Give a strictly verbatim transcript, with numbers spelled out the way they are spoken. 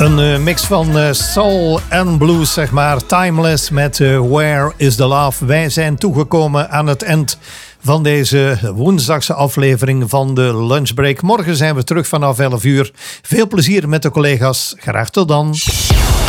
Een uh, mix van uh, soul en blues, zeg maar. Timeless met uh, Where is the Love. Wij zijn toegekomen aan het eind van deze woensdagse aflevering van de Lunchbreak. Morgen zijn we terug vanaf elf uur. Veel plezier met de collega's. Graag tot dan.